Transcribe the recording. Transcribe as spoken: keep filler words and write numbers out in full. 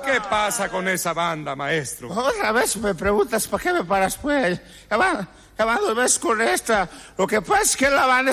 ¿Qué pasa con esa banda, maestro? Otra vez me preguntas, ¿para qué me paras, pues? Ya va, ya va dos veces con esta. Lo que pasa es que la banda